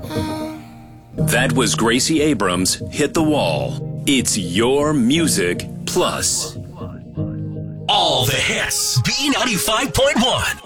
That was Gracie Abrams' Hit the Wall. It's your music plus. All the hits. B95.1.